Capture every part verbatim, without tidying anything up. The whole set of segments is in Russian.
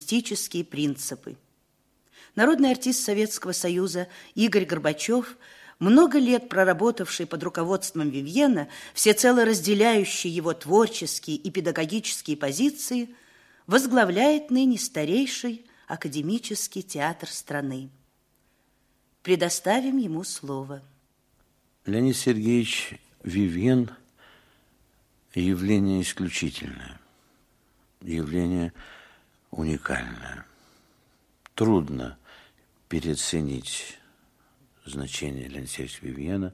гуманистические принципы. Народный артист Советского Союза Игорь Горбачев, много лет проработавший под руководством Вивьена, всецело разделяющий его творческие и педагогические позиции, возглавляет ныне старейший академический театр страны. Предоставим ему слово. Леонид Сергеевич Вивьен – явление исключительное, явление уникальное. Трудно переоценить значение Леонида Сергеевича Вивьена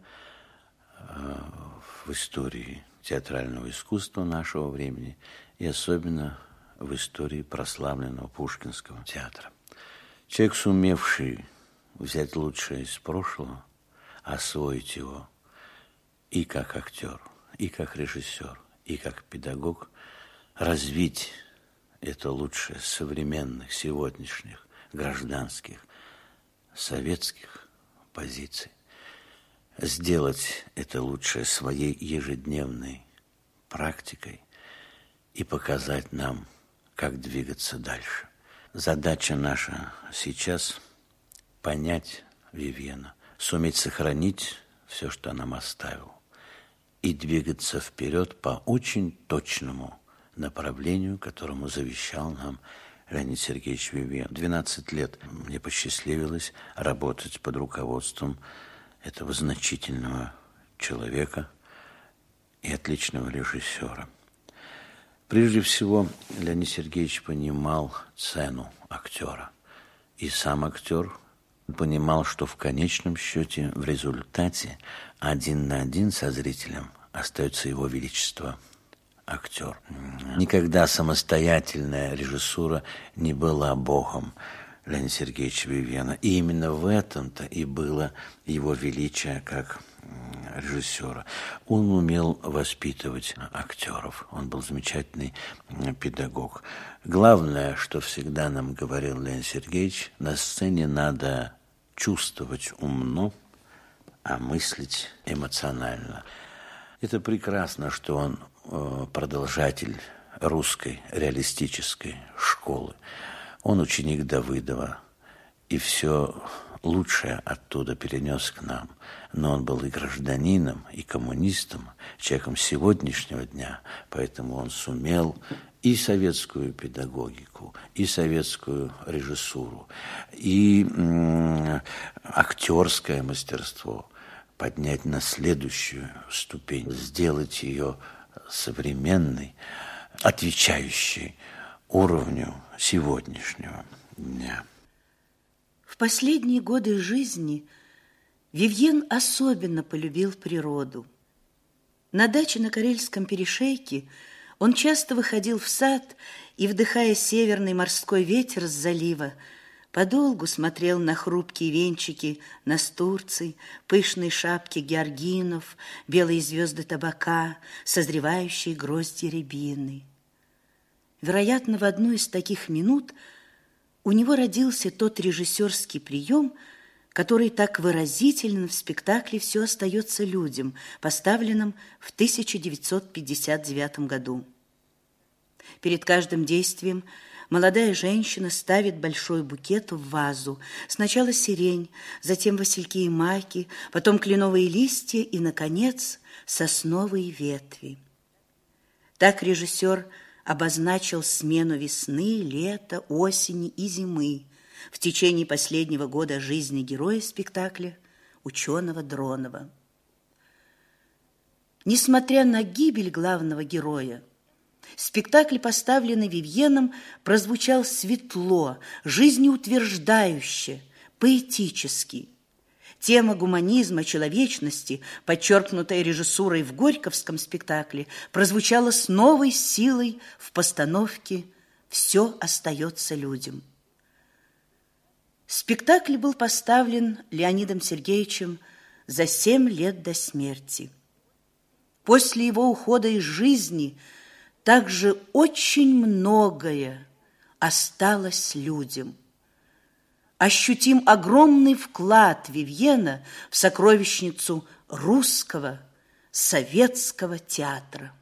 в истории театрального искусства нашего времени и особенно в истории прославленного Пушкинского театра. Человек, сумевший взять лучшее из прошлого, освоить его и как актер, и как режиссер, и как педагог, развить это лучшее современных, сегодняшних, гражданских, советских позиций, сделать это лучшее своей ежедневной практикой и показать нам, как двигаться дальше. Задача наша сейчас – понять Вивьена, суметь сохранить все, что нам оставил, и двигаться вперед по очень точному направлению, которому завещал нам Леонид Сергеевич Вивьен. двенадцать лет мне посчастливилось работать под руководством этого значительного человека и отличного режиссера. Прежде всего, Леонид Сергеевич понимал цену актера. И сам актер понимал, что в конечном счете, в результате, один на один со зрителем остается его величество актер. Никогда самостоятельная режиссура не была богом Леонида Сергеевича Вивьена. И именно в этом-то и было его величие как режиссера. Он умел воспитывать актеров. Он был замечательный педагог. Главное, что всегда нам говорил Леонид Сергеевич, на сцене надо чувствовать умно, а мыслить эмоционально. Это прекрасно, что он продолжатель русской реалистической школы. Он ученик Давыдова, и все лучшее оттуда перенес к нам. Но он был и гражданином, и коммунистом, человеком сегодняшнего дня, поэтому он сумел и советскую педагогику, и советскую режиссуру, и м- актерское мастерство поднять на следующую ступень, сделать ее современной, отвечающей уровню сегодняшнего дня. В последние годы жизни Вивьен особенно полюбил природу. На даче на Карельском перешейке он часто выходил в сад и, вдыхая северный морской ветер с залива, подолгу смотрел на хрупкие венчики настурций, пышные шапки георгинов, белые звезды табака, созревающие грозди рябины. Вероятно, в одну из таких минут у него родился тот режиссерский прием, который так выразителен в спектакле «Все остается людям», поставленном в тысяча девятьсот пятьдесят девятом году. Перед каждым действием молодая женщина ставит большой букет в вазу. Сначала сирень, затем васильки и маки, потом кленовые листья и, наконец, сосновые ветви. Так режиссер обозначил смену весны, лета, осени и зимы в течение последнего года жизни героя спектакля, ученого Дронова. Несмотря на гибель главного героя, спектакль, поставленный Вивьеном, прозвучал светло, жизнеутверждающе, поэтически. Тема гуманизма, человечности, подчеркнутая режиссурой в Горьковском спектакле, прозвучала с новой силой в постановке «Все остается людям». Спектакль был поставлен Леонидом Сергеевичем за семь лет до смерти. После его ухода из жизни также очень многое осталось людям. Ощутим огромный вклад Вивьена в сокровищницу русского советского театра.